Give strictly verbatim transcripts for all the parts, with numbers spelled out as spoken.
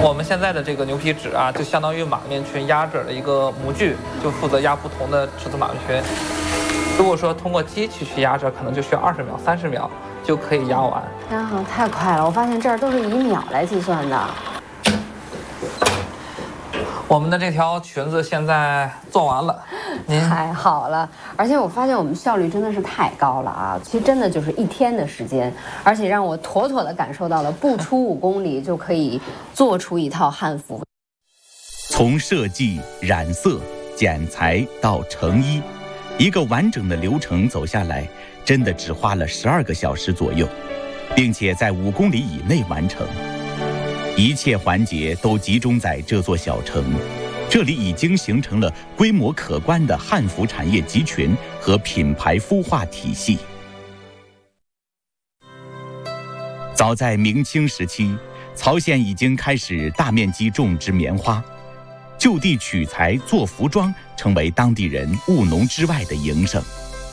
我们现在的这个牛皮纸啊，就相当于马面裙压褶的一个模具，就负责压不同的尺寸马面裙。如果说通过机器去压褶，可能就需要二十秒、三十秒就可以压完。 啊，太快了！我发现这儿都是以秒来计算的。 我们的这条裙子现在做完了，您太好了！而且我发现我们效率真的是太高了啊！其实真的就是一天的时间，而且让我妥妥的感受到了不出五公里就可以做出一套汉服。 从设计、染色、剪裁到成衣，一个完整的流程走下来，真的只花了十二个小时左右，并且在五公里以内完成。一切环节都集中在这座小城，这里已经形成了规模可观的汉服产业集群和品牌孵化体系。早在明清时期，曹县已经开始大面积种植棉花，就地取材做服装成为当地人务农之外的营生。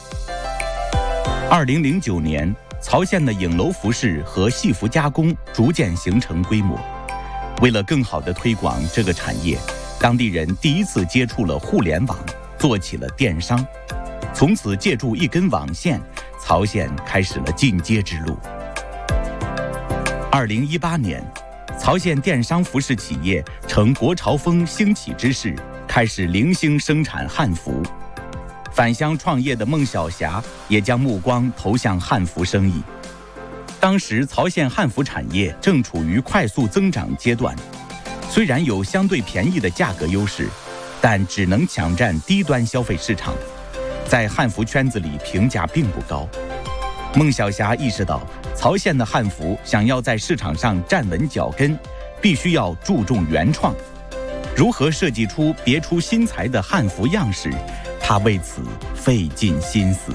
二零零九年，曹县的影楼服饰和戏服加工逐渐形成规模。为了更好地推广这个产业，当地人第一次接触了互联网，做起了电商。从此借助一根网线，曹县开始了进阶之路。二零一八年，曹县电商服饰企业乘国潮风兴起之势，开始零星生产汉服。返乡创业的孟晓霞也将目光投向汉服生意。当时曹县汉服产业正处于快速增长阶段，虽然有相对便宜的价格优势，但只能抢占低端消费市场，在汉服圈子里评价并不高。孟晓霞意识到，曹县的汉服想要在市场上站稳脚跟，必须要注重原创。如何设计出别出心裁的汉服样式，他为此费尽心思。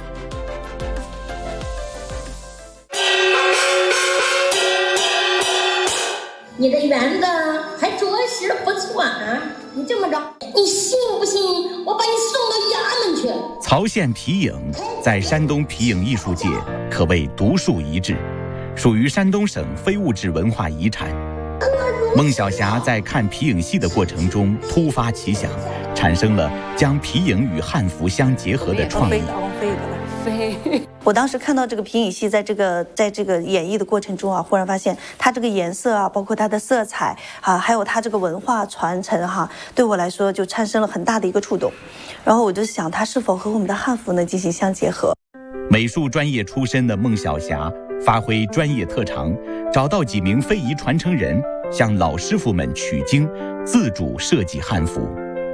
你的园子还着实不错啊！你这么着，你信不信我把你送到衙门去？ 曹县皮影在山东皮影艺术界可谓独树一帜，属于山东省非物质文化遗产。孟晓霞在看皮影戏的过程中突发奇想，产生了将皮影与汉服相结合的创意。 飞，我当时看到这个皮影戏在这个在这个演绎的过程中啊，忽然发现它这个颜色啊，包括它的色彩啊，还有它这个文化传承哈、啊，对我来说就产生了很大的一个触动。然后我就想，它是否和我们的汉服能进行相结合？ 美术专业出身的孟晓霞发挥专业特长，找到几名非遗传承人，向老师傅们取经，自主设计汉服。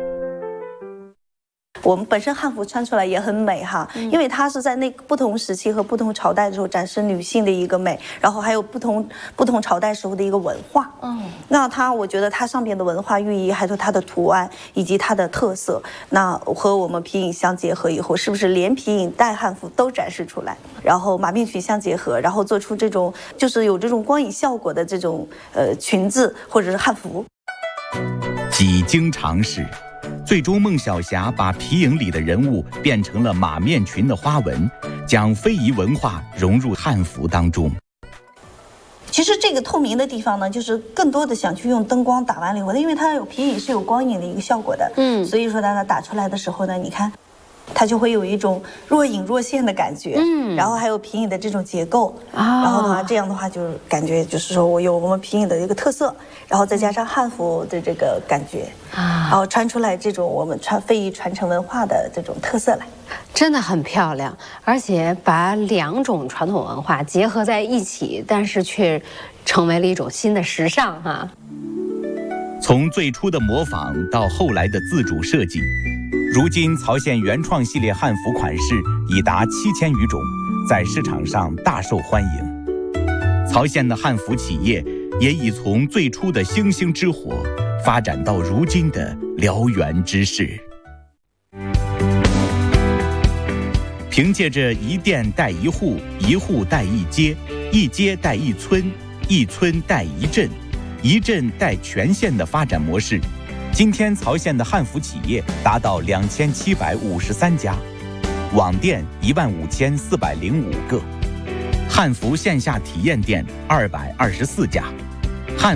我们本身汉服穿出来也很美哈，因为它是在那不同时期和不同朝代的时候展示女性的一个美，然后还有不同不同朝代时候的一个文化。嗯，那它我觉得它上边的文化寓意，还有它的图案以及它的特色，那和我们皮影相结合以后，是不是连皮影带汉服都展示出来？然后马面裙相结合，然后做出这种就是有这种光影效果的这种呃裙子或者是汉服。 几经尝试，最终孟晓霞把皮影里的人物变成了马面裙的花纹，将非遗文化融入汉服当中。 其实这个透明的地方呢，就是更多的想去用灯光打完了以后，因为它有皮影是有光影的一个效果的，嗯，所以说它打出来的时候呢，你看它就会有一种若隐若现的感觉，嗯，然后还有皮影的这种结构，啊，然后的话，这样的话就感觉就是说我有我们皮影的一个特色，然后再加上汉服的这个感觉，啊，然后穿出来这种我们传非遗传承文化的这种特色来， 真的很漂亮，而且把两种传统文化结合在一起，但是却成为了一种新的时尚哈、啊。 从最初的模仿到后来的自主设计。如今曹县原创系列汉服款式已达七千余种，在市场上大受欢迎。曹县的汉服企业也已从最初的星星之火发展到如今的燎原之势。凭借着一店带一户，一户带一街，一街带一村，一村带一镇，一镇带全县的发展模式，今天曹县的汉服企业达到两千七百五十三家，网店一万五千四百零五个，汉服线下体验店二百二十四家。